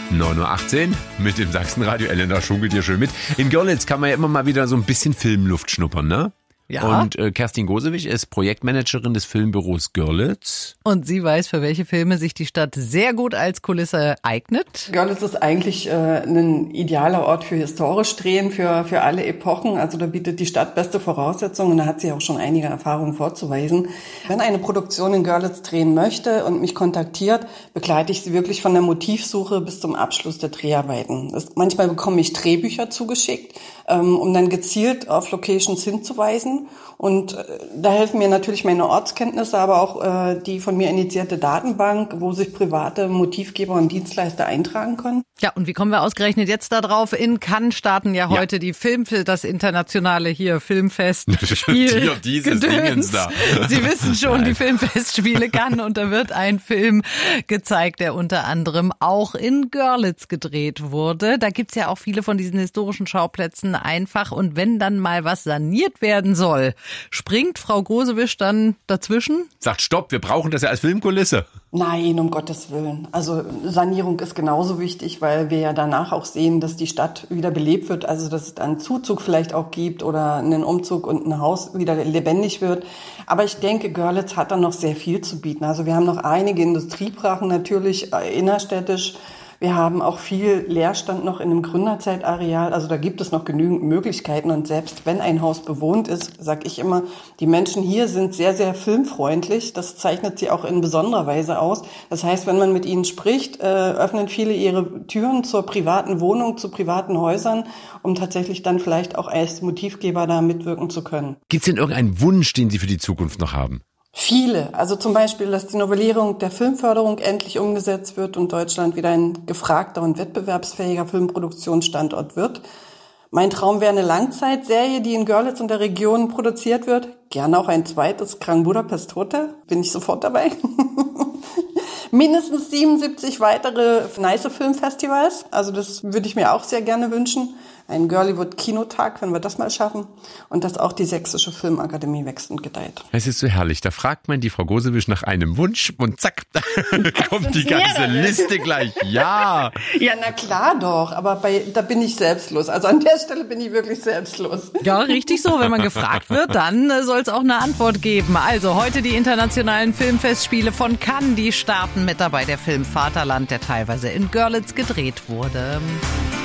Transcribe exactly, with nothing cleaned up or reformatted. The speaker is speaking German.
neun Uhr achtzehn mit dem Sachsenradio. Elena schunkelt hier schön mit. In Görlitz kann man ja immer mal wieder so ein bisschen Filmluft schnuppern, ne? Ja. Und äh, Kerstin Gosewig ist Projektmanagerin des Filmbüros Görlitz. Und sie weiß, für welche Filme sich die Stadt sehr gut als Kulisse eignet. Görlitz ist eigentlich äh, ein idealer Ort für historisch Drehen, für, für alle Epochen. Also da bietet die Stadt beste Voraussetzungen und da hat sie auch schon einige Erfahrungen vorzuweisen. Wenn eine Produktion in Görlitz drehen möchte und mich kontaktiert, begleite ich sie wirklich von der Motivsuche bis zum Abschluss der Dreharbeiten. Das, manchmal bekomme ich Drehbücher zugeschickt, ähm, um dann gezielt auf Locations hinzuweisen. Und äh, da helfen mir natürlich meine Ortskenntnisse, aber auch äh, die von mir initiierte Datenbank, wo sich private Motivgeber und Dienstleister eintragen können. Ja, und wie kommen wir ausgerechnet jetzt da drauf? In Cannes starten ja heute ja. die Film, das internationale hier Filmfest. Spiel die, dieses Dingens da. Sie wissen schon, Nein. die Filmfestspiele Cannes, und da wird ein Film gezeigt, der unter anderem auch in Görlitz gedreht wurde. Da gibt's ja auch viele von diesen historischen Schauplätzen einfach. Und wenn dann mal was saniert werden soll, springt Frau Gosewig dann dazwischen? Sagt, stopp, wir brauchen das ja als Filmkulisse. Nein, um Gottes Willen. Also Sanierung ist genauso wichtig, weil wir ja danach auch sehen, dass die Stadt wieder belebt wird, also dass es einen Zuzug vielleicht auch gibt oder einen Umzug und ein Haus wieder lebendig wird. Aber ich denke, Görlitz hat da noch sehr viel zu bieten. Also wir haben noch einige Industriebrachen natürlich innerstädtisch. Wir haben auch viel Leerstand noch in einem Gründerzeitareal. Also da gibt es noch genügend Möglichkeiten. Und selbst wenn ein Haus bewohnt ist, sage ich immer, die Menschen hier sind sehr, sehr filmfreundlich. Das zeichnet sie auch in besonderer Weise aus. Das heißt, wenn man mit ihnen spricht, äh, öffnen viele ihre Türen zur privaten Wohnung, zu privaten Häusern, um tatsächlich dann vielleicht auch als Motivgeber da mitwirken zu können. Gibt es denn irgendeinen Wunsch, den Sie für die Zukunft noch haben? Viele. Also zum Beispiel, dass die Novellierung der Filmförderung endlich umgesetzt wird und Deutschland wieder ein gefragter und wettbewerbsfähiger Filmproduktionsstandort wird. Mein Traum wäre eine Langzeitserie, die in Görlitz und der Region produziert wird. Gerne auch ein zweites Grand Budapest Hotel. Bin ich sofort dabei. Mindestens siebenundsiebzig weitere nice Filmfestivals. Also das würde ich mir auch sehr gerne wünschen. Ein Girlywood-Kinotag, wenn wir das mal schaffen. Und dass auch die Sächsische Filmakademie wächst und gedeiht. Es ist so herrlich. Da fragt man die Frau Gosewig nach einem Wunsch und zack, da kommt die ganze Liste gleich. Ja. Ja, na klar doch. Aber bei, da bin ich selbstlos. Also an der Stelle bin ich wirklich selbstlos. Ja, richtig so. Wenn man gefragt wird, dann soll es auch eine Antwort geben. Also heute die internationalen Filmfestspiele von Cannes. Die starten mit dabei der Film Vaterland, der teilweise in Görlitz gedreht wurde.